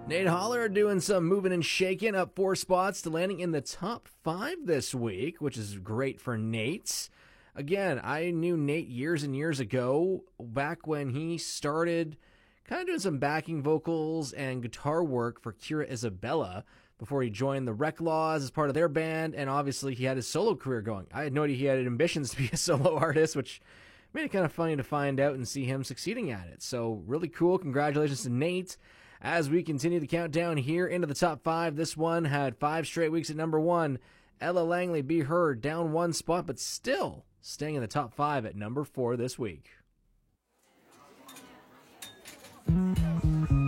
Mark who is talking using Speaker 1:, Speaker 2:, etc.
Speaker 1: Nate Holler doing some moving and shaking, up 4 spots to landing in the top 5 this week, which is great for Nate. Again, I knew Nate years and years ago, back when he started kind of doing some backing vocals and guitar work for Kira Isabella before he joined the Reclaws as part of their band, and obviously he had his solo career going. I had no idea he had ambitions to be a solo artist, which made it kind of funny to find out and see him succeeding at it. So really cool. Congratulations to Nate. As we continue the countdown here into the top 5, this one had 5 straight weeks at number 1. Ella Langley, Be Heard, down 1 spot, but still staying in the top 5 at number 4 this week.